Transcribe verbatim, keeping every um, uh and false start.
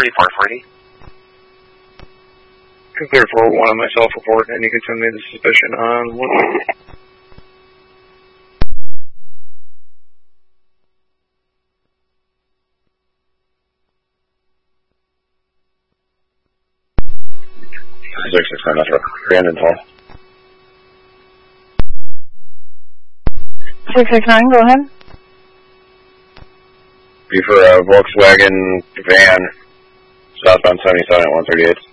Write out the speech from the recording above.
thirty-four forty. two thirty-four one on my self-report, and you can send me the suspicion on one. six six nine Metro. Brandon Paul. six six nine, go ahead. Be for a Volkswagen van, southbound seventy-seven at one thirty-eight.